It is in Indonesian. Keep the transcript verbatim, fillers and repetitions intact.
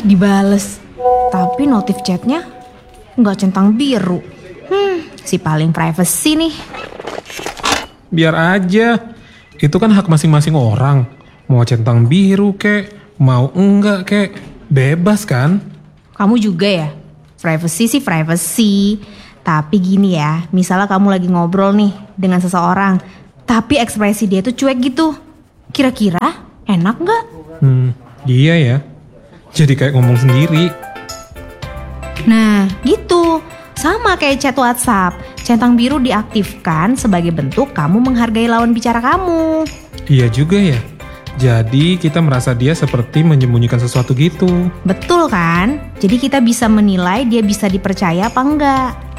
dibales. Tapi notif chatnya nggak centang biru. Hmm, si paling privacy nih. Biar aja, itu kan hak masing-masing orang. Mau centang biru kek, mau enggak kek, bebas kan? Kamu juga ya? Privacy sih privacy. Tapi gini ya, misalnya kamu lagi ngobrol nih dengan seseorang, tapi ekspresi dia tuh cuek gitu. Kira-kira enak nggak? Hmm, iya ya. Jadi kayak ngomong sendiri. Nah, gitu. Sama kayak chat WhatsApp. Centang biru diaktifkan sebagai bentuk kamu menghargai lawan bicara kamu. Iya juga ya. Jadi kita merasa dia seperti menyembunyikan sesuatu gitu. Betul kan? Jadi kita bisa menilai dia bisa dipercaya apa enggak.